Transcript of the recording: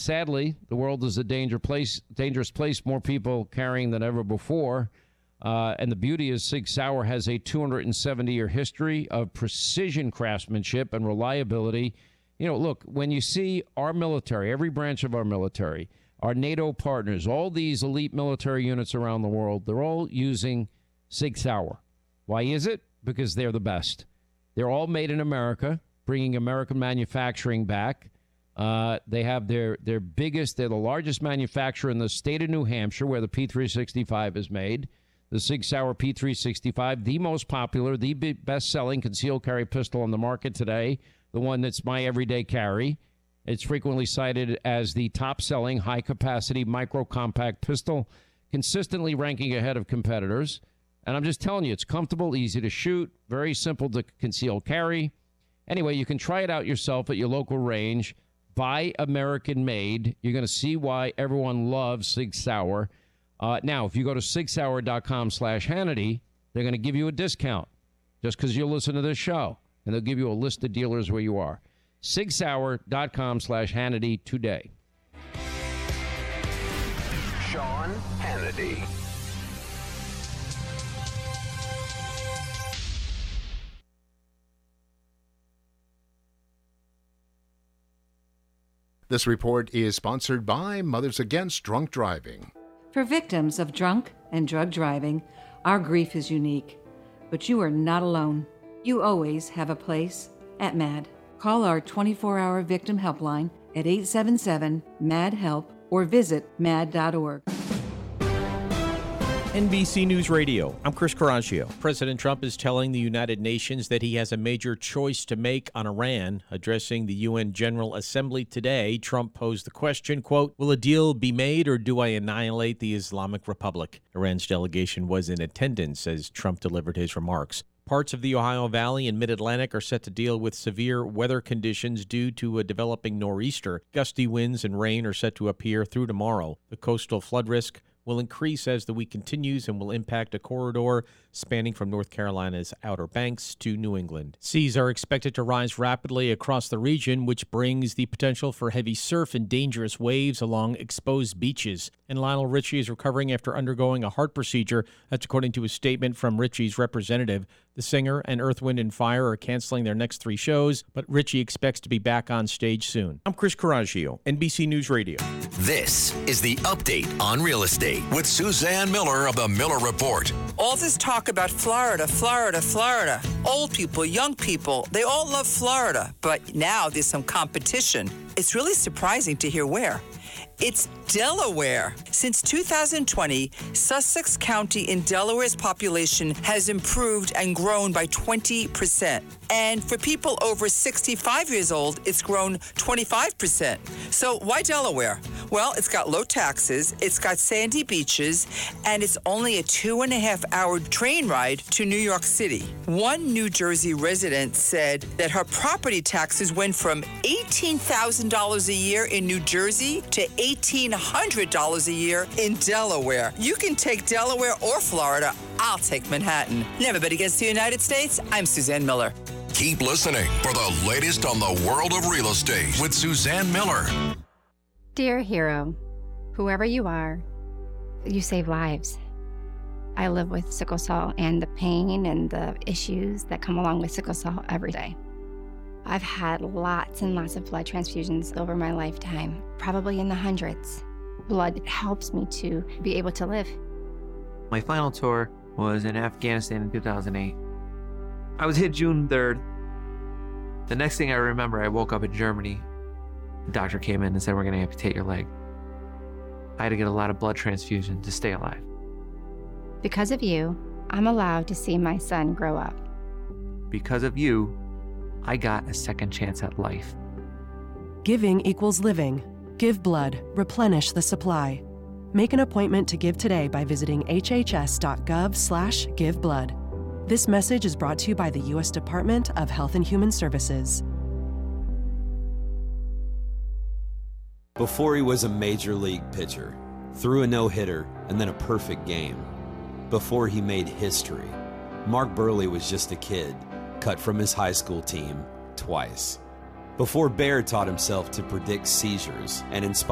sadly, the world is a dangerous place, more people carrying than ever before. And the beauty is Sig Sauer has a 270-year history of precision craftsmanship and reliability. You know, look, when you see our military, every branch of our military, our NATO partners, all these elite military units around the world, they're all using Sig Sauer. Why is it? Because they're the best. They're all made in America, bringing American manufacturing back. They have their biggest, they're the largest manufacturer in the state of New Hampshire, where the P365 is made. The Sig Sauer P365, the most popular, the best-selling concealed carry pistol on the market today, the one that's my everyday carry. It's frequently cited as the top-selling high-capacity micro-compact pistol, consistently ranking ahead of competitors. And I'm just telling you, it's comfortable, easy to shoot, very simple to conceal carry. Anyway, you can try it out yourself at your local range. Buy American-made. You're going to see why everyone loves Sig Sauer. Now, if you go to sigsauer.com/Hannity, they're going to give you a discount just because you listen to this show. And they'll give you a list of dealers where you are. sigsauer.com/Hannity today. Sean Hannity. This report is sponsored by Mothers Against Drunk Driving. For victims of drunk and drug driving, our grief is unique. But you are not alone. You always have a place at MAD. Call our 24-hour victim helpline at 877-MAD-HELP or visit mad.org. NBC News Radio, I'm Chris Coraggio. President Trump is telling the United Nations that he has a major choice to make on Iran. Addressing the UN General Assembly today, Trump posed the question, quote, will a deal be made or do I annihilate the Islamic Republic? Iran's delegation was in attendance as Trump delivered his remarks. Parts of the Ohio Valley and Mid-Atlantic are set to deal with severe weather conditions due to a developing nor'easter. Gusty winds and rain are set to appear through tomorrow. The coastal flood risk will increase as the week continues and will impact a corridor spanning from North Carolina's Outer Banks to New England. Seas are expected to rise rapidly across the region, which brings the potential for heavy surf and dangerous waves along exposed beaches. And Lionel Richie is recovering after undergoing a heart procedure. That's according to a statement from Richie's representative. The singer and Earth, Wind & Fire are canceling their next 3 shows, but Richie expects to be back on stage soon. I'm Chris Coraggio, NBC News Radio. This is the Update on Real Estate with Suzanne Miller of the Miller Report. All this talk about Florida, Florida, Florida. Old people, young people, they all love Florida. But now there's some competition. It's really surprising to hear where. It's Delaware. Since 2020, Sussex County in Delaware's population has improved and grown by 20%. And for people over 65 years old, it's grown 25%. So why Delaware? Well, it's got low taxes, it's got sandy beaches, and it's only a 2.5-hour train ride to New York City. One New Jersey resident said that her property taxes went from $18,000 a year in New Jersey to $1,800 a year in Delaware. You can take Delaware or Florida. I'll take Manhattan. Never bet against the United States. I'm Suzanne Miller. Keep listening for the latest on the world of real estate with Suzanne Miller. Dear hero, whoever you are, you save lives. I live with sickle cell and the pain and the issues that come along with sickle cell every day. I've had lots and lots of blood transfusions over my lifetime, probably in the hundreds. Blood helps me to be able to live. My final tour was in Afghanistan in 2008. I was hit June 3rd. The next thing I remember, I woke up in Germany. The doctor came in and said, we're going to amputate your leg. I had to get a lot of blood transfusion to stay alive. Because of you, I'm allowed to see my son grow up. Because of you, I got a second chance at life. Giving equals living. Give blood. Replenish the supply. Make an appointment to give today by visiting hhs.gov/giveblood. This message is brought to you by the U.S. Department of Health and Human Services. Before he was a major league pitcher, threw a no-hitter, and then a perfect game. Before he made history, Mark Burley was just a kid, cut from his high school team twice. Before Bear taught himself to predict seizures and inspire